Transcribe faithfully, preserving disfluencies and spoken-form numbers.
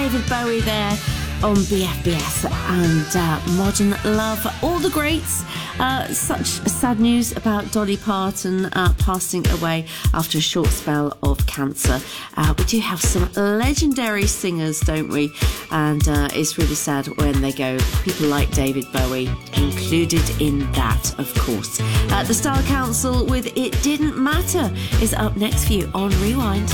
David Bowie there on B F B S and uh, Modern Love, all the greats. Uh, such sad news about Dolly Parton uh, passing away after a short spell of cancer. Uh, we do have some legendary singers, don't we? And uh, it's really sad when they go. People like David Bowie included in that, of course. Uh, the Style Council with It Didn't Matter is up next for you on Rewind.